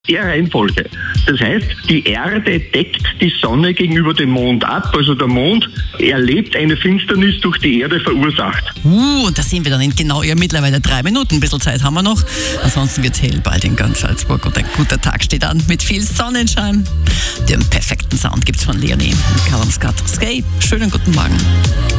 Der Reihenfolge. Das heißt, die Erde deckt die Sonne gegenüber dem Mond ab. Also der Mond erlebt eine Finsternis durch die Erde verursacht. Und da sehen wir dann in genau mittlerweile 3 Minuten. Ein bisschen Zeit haben wir noch. Ansonsten wird es hell bald in ganz Salzburg und ein guter Tag steht an mit viel Sonnenschein. Den perfekten Sound gibt's von Leonie. Kalamskat. Skate. Schönen guten Morgen.